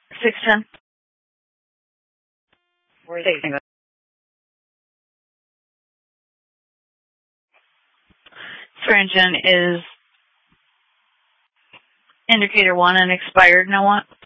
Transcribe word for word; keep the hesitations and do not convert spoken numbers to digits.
six ten. Where's it? This engine is indicator one and expired. Now what?